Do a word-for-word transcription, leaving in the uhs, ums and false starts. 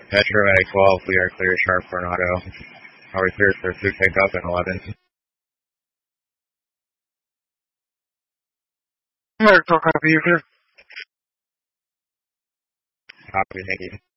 Metro A twelve, we are clear sharp Coronado. Are we clear for food pickup in eleven? Alright, copy you, clear. Copy, thank you.